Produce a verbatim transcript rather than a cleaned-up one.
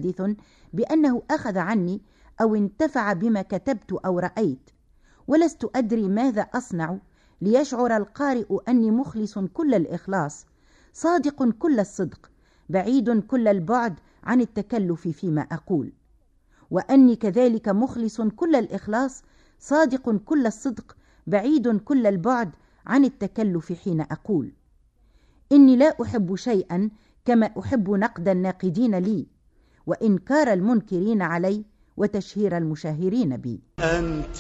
محدث بأنه أخذ عني أو انتفع بما كتبت أو رأيت، ولست أدري ماذا أصنع ليشعر القارئ أني مخلص كل الإخلاص، صادق كل الصدق، بعيد كل البعد عن التكلف فيما أقول، وأني كذلك مخلص كل الإخلاص، صادق كل الصدق، بعيد كل البعد عن التكلف حين أقول. إني لا أحب شيئا كما أحب نقد الناقدين لي، وإنكار المنكرين علي، وتشهير المشاهرين بي. أنت